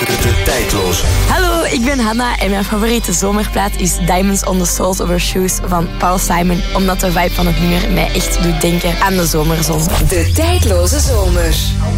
De tijdloze. Hallo, ik ben Hanna en mijn favoriete zomerplaat is Diamonds on the Soles of Her Shoes van Paul Simon, omdat de vibe van het nummer mij echt doet denken aan de zomerzon. De tijdloze zomer.